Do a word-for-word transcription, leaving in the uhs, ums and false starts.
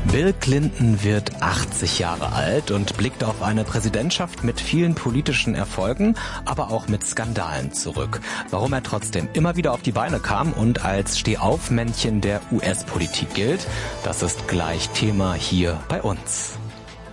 Bill Clinton wird achtzig Jahre alt und blickt auf eine Präsidentschaft mit vielen politischen Erfolgen, aber auch mit Skandalen zurück. Warum er trotzdem immer wieder auf die Beine kam und als Stehaufmännchen der U S-Politik gilt, das ist gleich Thema hier bei uns.